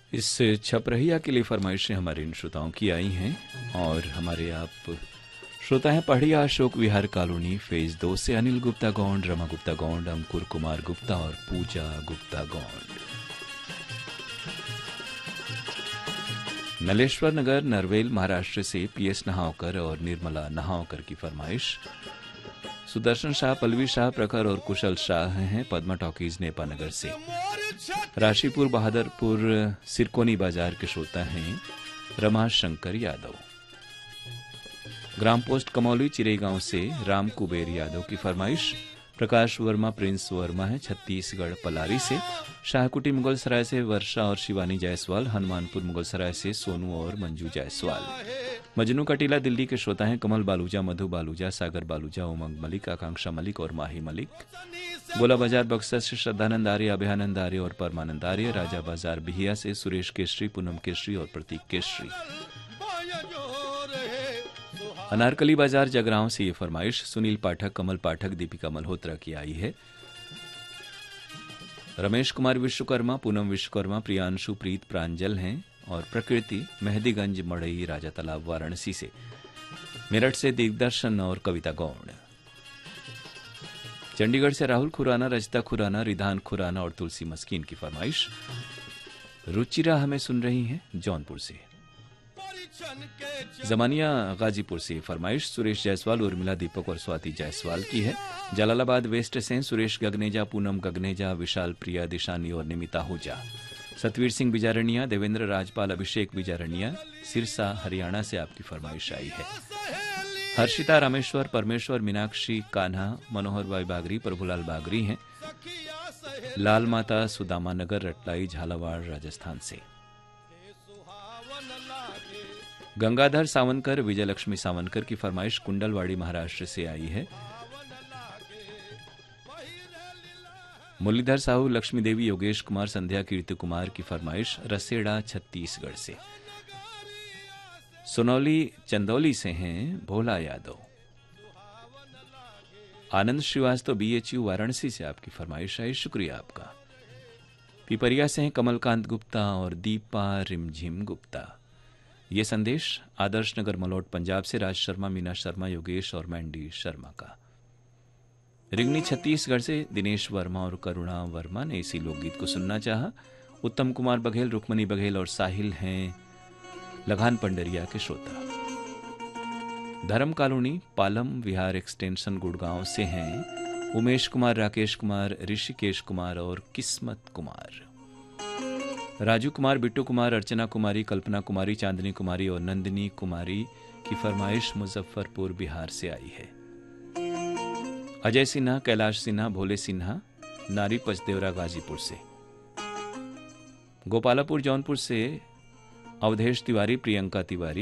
इस छपरहिया के लिए फरमाइशें हमारे इन श्रोताओं की आई हैं और हमारे आप श्रोता हैं पढ़िया अशोक विहार कॉलोनी फेज 2 से अनिल गुप्ता गौंड, रमा गुप्ता गौंड, अंकुर कुमार गुप्ता और पूजा गुप्ता गौंड। नलेश्वर नगर नरवेल महाराष्ट्र से पीएस नहावकर और निर्मला नहावकर की फरमाइश। सुदर्शन शाह, पल्लवी शाह, प्रखर और कुशल शाह हैं पद्मा टॉकीज नेपानगर से। राशीपुर बहादुरपुर सिरकोनी बाजार के श्रोता हैं रमाशंकर यादव। ग्राम पोस्ट कमौली चिरेगांव से राम कुबेर यादव की फरमाइश। प्रकाश वर्मा, प्रिंस वर्मा है छत्तीसगढ़ पलारी से। शाहकुटी मुगल सराय से वर्षा और शिवानी जायसवाल। हनुमानपुर मुगल सराय से सोनू और मंजू जायसवाल। मजनू कटीला दिल्ली के श्रोता हैं कमल बालूजा, मधु बालूजा, सागर बालूजा, उमंग मलिक, आकांक्षा मलिक और माही मलिक। गोला बाजार बक्सर से श्रद्धानंद आर्य, अभयानंद आर्य और परमानंद आर्य। राजा बाजार बिहिया से सुरेश केशरी, पूनम केशरी और प्रतीक केशरी। अनारकली बाजार जगरांव से ये फरमाइश सुनील पाठक, कमल पाठक, दीपिका मल्होत्रा की आई है। रमेश कुमार विश्वकर्मा, पूनम विश्वकर्मा, प्रियांशु, प्रीत, प्रांजल हैं और प्रकृति मेहदीगंज मड़ई राजा तालाब वाराणसी से। मेरठ से दिग्दर्शन और कविता गौड़। चंडीगढ़ से राहुल खुराना, रजता खुराना, रिधान खुराना और तुलसी मस्कीन की फरमाइश। रुचिरा हमें सुन रही हैं जौनपुर से। जमानिया गाजीपुर से फरमाइश सुरेश जायसवाल, उर्मिला दीपक और स्वाति जायसवाल की है। जलालाबाद वेस्ट से सुरेश गगनेजा, पूनम गगनेजा, विशाल प्रिया, दिशानी और निमिता हुजा। सतवीर सिंह बिजारनिया, देवेंद्र राजपाल, अभिषेक बिजारनिया सिरसा हरियाणा से आपकी फरमाइश आई है। हर्षिता रामेश्वर, परमेश्वर, मीनाक्षी, कान्हा, मनोहर भाई बागरी, प्रभुलाल बागरी हैं। लाल माता सुदामा नगर रटलाई झालावाड़ राजस्थान से। गंगाधर सावंकर, विजयलक्ष्मी सावंकर की फरमाइश कुंडलवाड़ी महाराष्ट्र से आई है। मुरलीधर साहू, लक्ष्मी देवी, योगेश कुमार, संध्या, कीर्ति कुमार की फरमाइश रसेड़ा छत्तीसगढ़ से। सोनौली चंदौली से हैं भोला यादव। आनंद श्रीवास्तव, बीएचयू वाराणसी से आपकी फरमाइश आई, शुक्रिया आपका। पिपरिया से हैं कमलकांत गुप्ता और दीपा रिमझिम गुप्ता। ये संदेश आदर्श नगर मलोट पंजाब से राज शर्मा, मीना शर्मा, योगेश और मैंडी शर्मा का। रिंगनी छत्तीसगढ़ से दिनेश वर्मा और करुणा वर्मा ने इसी लोकगीत को सुनना चाहा। उत्तम कुमार बघेल, रुक्मणी बघेल और साहिल हैं लगान पंडरिया के श्रोता। धर्म कॉलोनी पालम विहार एक्सटेंशन गुड़गांव से हैं उमेश कुमार, राकेश कुमार, ऋषिकेश कुमार और किस्मत कुमार। राजू कुमार, बिट्टू कुमार, अर्चना कुमारी, कल्पना कुमारी, चांदनी कुमारी और नंदिनी कुमारी की फरमाइश मुजफ्फरपुर बिहार से आई है। अजय सिन्हा, कैलाश सिन्हा, भोले सिन्हा, नारी पचदेवरा गाजीपुर से। गोपालापुर जौनपुर से अवधेश तिवारी, प्रियंका तिवारी,